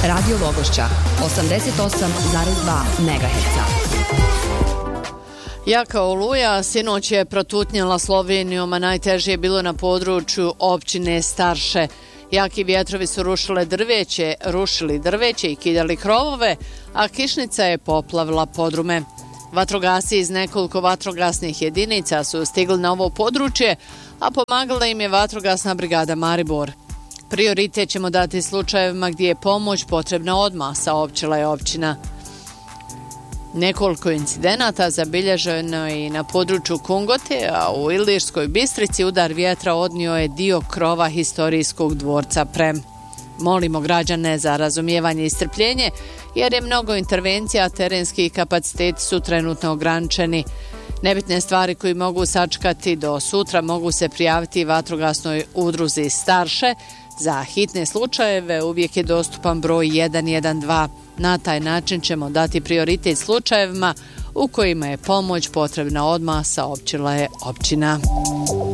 Radio Logošća 88,2 MHz. Jaka oluja sinoć je protutnjala Slovenijom, a najteže je bilo na području općine Starše. Jaki vjetrovi su rušili drveće i kidali krovove, a kišnica je poplavila podrume. Vatrogasci iz nekoliko vatrogasnih jedinica su stigli na ovo područje, a pomagala im je vatrogasna brigada Maribor. Prioritet ćemo dati slučajevima gdje je pomoć potrebna odmah, saopćila je općina. Nekoliko incidenata zabilježeno je i na području Kungote, a u Ilirskoj Bistrici udar vjetra odnio je dio krova historijskog dvorca Prem. Molimo građane za razumijevanje i strpljenje, jer je mnogo intervencija, terenski kapaciteti su trenutno ograničeni. Nebitne stvari koje mogu sačekati do sutra mogu se prijaviti vatrogasnoj udruzi Starše. Za hitne slučajeve uvijek je dostupan broj 112. Na taj način ćemo dati prioritet slučajevima u kojima je pomoć potrebna odmah, saopćila je općina.